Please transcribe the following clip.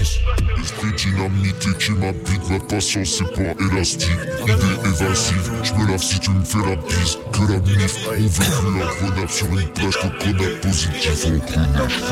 6. Esprit dynamité qui m'habite, ma patience c'est pas élastique. Idée évasive, j'me lave si tu me fais la bise. Que la mif, on veut plus un renard sur une plage, que connard positif en prenage.